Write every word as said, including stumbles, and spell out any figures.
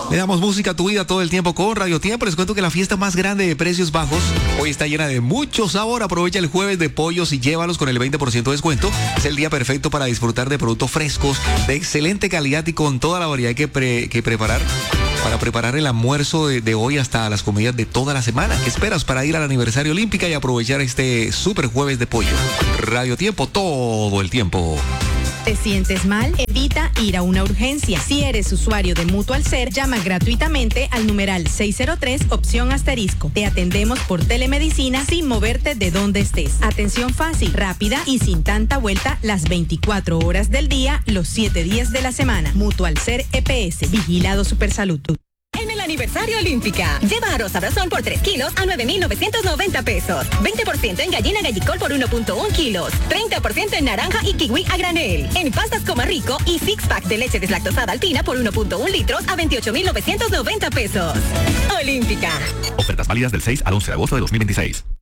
Le damos música a tu vida todo el tiempo con Radio Tiempo. Les cuento que la fiesta más grande de precios bajos hoy está llena de mucho sabor. Aprovecha el jueves de pollos y llévalos con el veinte por ciento de descuento. Es el día perfecto para disfrutar de productos frescos, de excelente calidad y con toda la variedad que, pre- que preparar. Para preparar el almuerzo de, de hoy hasta las comidas de toda la semana. ¿Qué esperas para ir al aniversario olímpica y aprovechar este super jueves de pollo? Radio Tiempo, todo el tiempo. ¿Te sientes mal? Evita ir a una urgencia. Si eres usuario de Mutual Ser, llama gratuitamente al numeral seis cero tres, opción asterisco. Te atendemos por telemedicina sin moverte de donde estés. Atención fácil, rápida y sin tanta vuelta las veinticuatro horas del día, los siete días de la semana. Mutual Ser E P S, Vigilado Supersalud. En el aniversario Olímpica, lleva arroz Abrazón por tres kilos a nueve mil novecientos noventa pesos. veinte por ciento en gallina gallicol por uno punto uno kilos. treinta por ciento en naranja y kiwi a granel. En pastas Coma Rico y six pack de leche deslactosada alpina por uno punto uno litros a veintiocho mil novecientos noventa pesos. Olímpica. Ofertas válidas del seis al once de agosto de dos mil veintiséis.